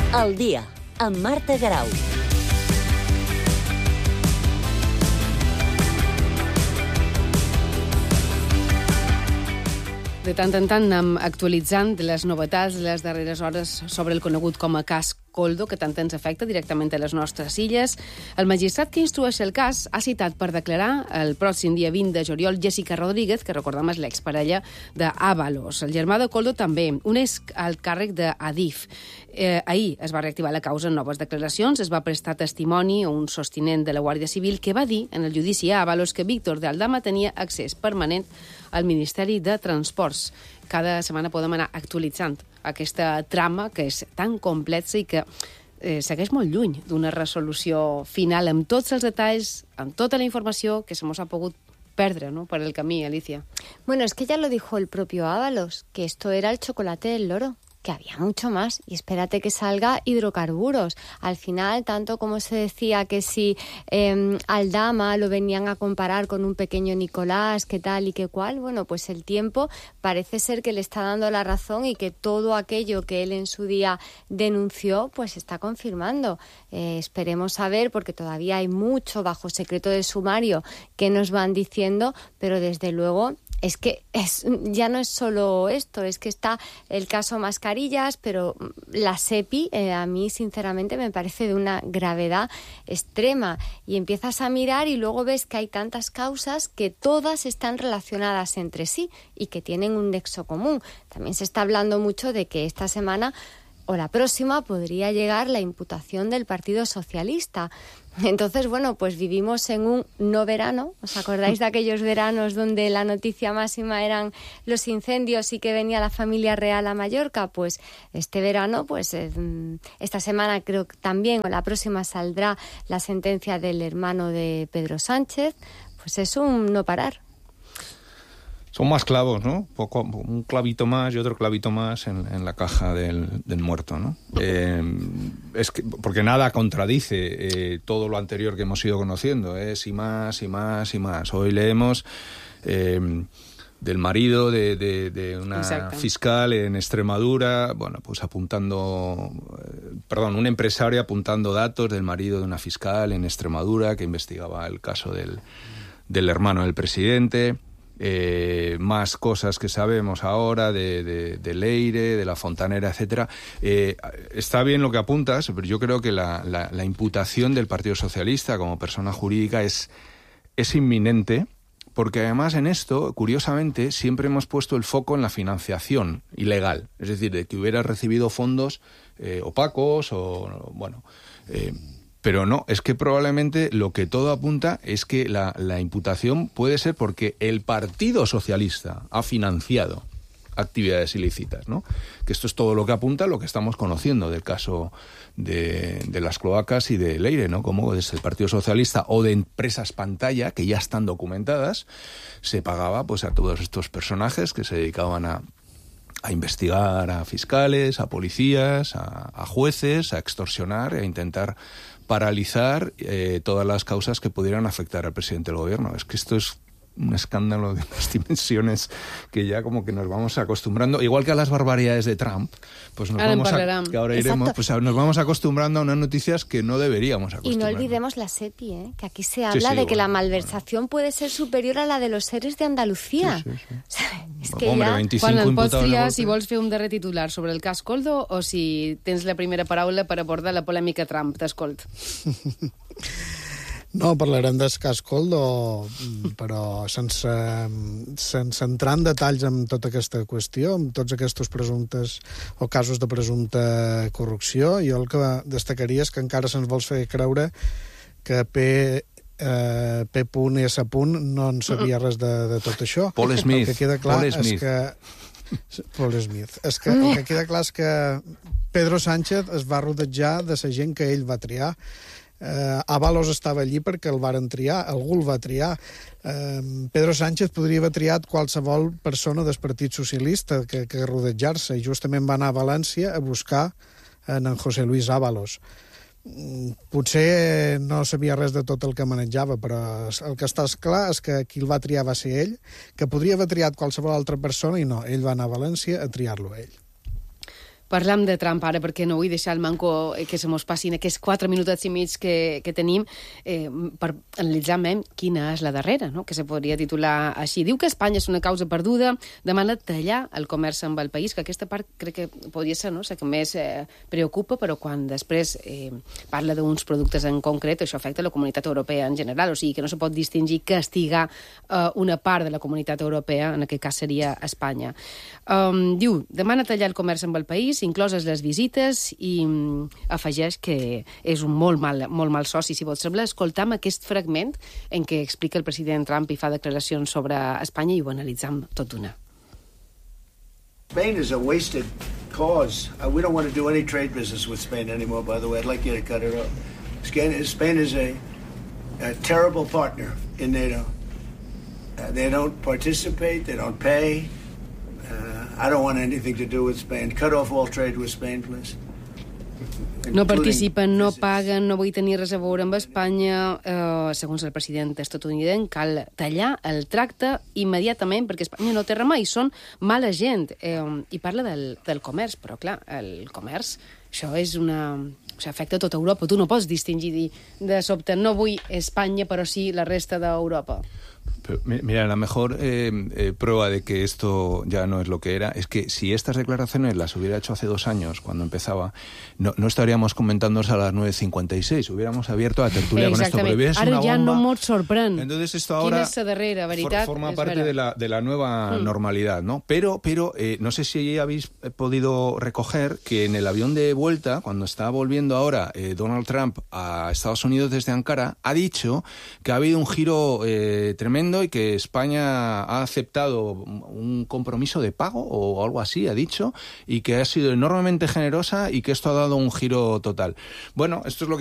Al dia, amb Marta Garau. De tant en tant anem actualitzant les novetats de les darreres hores sobre el conegut com a cas Koldo, que tant ens afecta directament a les nostres illes. El magistrat que instrueix el cas ha citat per declarar el pròxim dia 20 de juliol Jessica Rodríguez, que recordem és l'exparella d'Ábalos. El germà de Koldo també, un és al càrrec d'Adif. Ahir es va reactivar la causa en noves declaracions, es va prestar testimoni a un sostinent de la Guàrdia Civil que va dir en el judici a Ábalos que Víctor de Aldama tenia accés permanent al Ministeri de Transports. Cada setmana podem anar actualitzant aquesta trama que és tan complexa i que segueix molt lluny d'una resolució final amb tots els detalls, amb tota la informació que se mos ha pogut perdre, ¿no?, por el camí, Alicia. Bueno, es que ya lo dijo el propio Ábalos, que esto era el chocolate del loro, que había mucho más, y espérate que salga hidrocarburos. Al final, tanto como se decía que si Aldama lo venían a comparar con un pequeño Nicolás, qué tal y qué cual, bueno, pues el tiempo parece ser que le está dando la razón y que todo aquello que él en su día denunció, pues está confirmando. Esperemos saber, porque todavía hay mucho bajo secreto de sumario que nos van diciendo, pero desde luego es que ya no es solo esto, es que está el caso Mascarillas, pero la SEPI a mí sinceramente me parece de una gravedad extrema, y empiezas a mirar y luego ves que hay tantas causas que todas están relacionadas entre sí y que tienen un nexo común. También se está hablando mucho de que esta semana o la próxima podría llegar la imputación del Partido Socialista. Entonces, bueno, pues vivimos en un no verano. ¿Os acordáis de aquellos veranos donde la noticia máxima eran los incendios y que venía la familia real a Mallorca? Pues este verano, pues esta semana creo que también, o la próxima, saldrá la sentencia del hermano de Pedro Sánchez. Pues es un no parar. Son más clavos, ¿no? Un clavito más y otro clavito más en la caja del muerto, ¿no? Es que, porque nada contradice todo lo anterior que hemos ido conociendo, y más y más y más. Hoy leemos del marido de una Exacto. fiscal en Extremadura, bueno, pues un empresario apuntando datos del marido de una fiscal en Extremadura que investigaba el caso del hermano del presidente. Más cosas que sabemos ahora de Leire, de la Fontanera, etcétera. Está bien lo que apuntas, pero yo creo que la imputación del Partido Socialista como persona jurídica es inminente, porque además en esto, curiosamente, siempre hemos puesto el foco en la financiación ilegal, es decir, de que hubiera recibido fondos opacos o, bueno... Pero no, es que probablemente lo que todo apunta es que la imputación puede ser porque el Partido Socialista ha financiado actividades ilícitas, ¿no? Que esto es todo lo que apunta a lo que estamos conociendo del caso de las cloacas y de Leire, ¿no? Como desde el Partido Socialista o de empresas pantalla que ya están documentadas, se pagaba pues a todos estos personajes que se dedicaban a investigar a fiscales, a policías, a jueces, a extorsionar, a intentar paralizar todas las causas que pudieran afectar al presidente del gobierno. Es que esto es un escándalo de unas dimensiones que ya como que nos vamos acostumbrando, igual que a las barbaridades de Trump, pues nos que ahora iremos, pues nos vamos acostumbrando a unas noticias que no deberíamos acostumbrarnos. Y no olvidemos la SEPI, que aquí se habla de que la malversación puede ser superior a la de los seres de Andalucía. Sí. O sea, és que Hombre, ja... 25 Quan el pots imputados de triar golpe. si vols fer un darrer titular sobre el cas Koldo o si tens la primera paraula per abordar la polèmica Trump. T'escolt. No, parlarem del cas Koldo, però sense entrar en detalls en tota aquesta qüestió, amb tots aquests presumptes o casos de presumpta corrupció. Jo el que destacaria és que encara se'ns vols fer creure que P. i S. no en sabia res de tot això. Paul Smith. El que queda clar Paul Smith. és que... Paul Smith. És que el que queda clar és que Pedro Sánchez es va rodejar de la gent que ell va triar. Ábalos estava allí perquè el varen triar, algú el va triar. Pedro Sánchez podria haver triat qualsevol persona del Partit Socialista que rodejar-se, i justament va anar a València a buscar en José Luis Ábalos. Potser no sabia res de tot el que manejava, però el que està clar és que qui el va triar va ser ell, que podria haver triat qualsevol altra persona, i no, ell va anar a València a triar-lo ell. Parlam de Trump ara, perquè no vull deixar el manco que se mos passin aquests 4 minutets i mig que tenim per analitzar quina és la darrera, no? Que se podria titular així. Diu que Espanya és una causa perduda, demana tallar el comerç amb el país, que aquesta part crec que podria ser, no?, la que més preocupa, però quan després parla d'uns productes en concret, això afecta la comunitat europea en general, o sigui que no se pot distingir castigar una part de la comunitat europea, en aquest cas seria Espanya. Diu, demana tallar el comerç amb el país, incloses les visites, i afegeix que és un molt mal soci. Si vos sembla, escoltam aquest fragment en què explica el president Trump i fa declaracions sobre Espanya i ho analitzam tot d'una. Spain is a wasted cause. We don't want to do any trade business with Spain anymore, by the way. I'd like you to cut it off. Spain is a terrible partner in NATO. They don't participate, they don't pay. I don't want anything to do with Spain. Cut off all trade with Spain, please. No participen, no paguen, no vull tenir res a veure amb Espanya. Segons el president estatunidenc, cal tallar el tracte immediatament perquè Espanya no té remei, són mala gent. I parla del comerç, però clar, el comerç, això és afecta a tota Europa. Tu no pots distingir de sobte, no vull Espanya, però sí la resta d'Europa. Pero, mira, la mejor prueba de que esto ya no es lo que era es que si estas declaraciones las hubiera hecho hace 2 años, cuando empezaba, no estaríamos comentándonos a las 9:56. Hubiéramos abierto la tertulia con esto. Pero ara ja no mos sorprèn. Entonces esto ahora forma parte de la nueva normalidad, ¿no? Pero no sé si habéis podido recoger que en el avión de vuelta, cuando está volviendo ahora Donald Trump a Estados Unidos desde Ankara, ha dicho que ha habido un giro tremendo y que España ha aceptado un compromiso de pago o algo así, ha dicho, y que ha sido enormemente generosa y que esto ha dado un giro total. Bueno, esto es lo que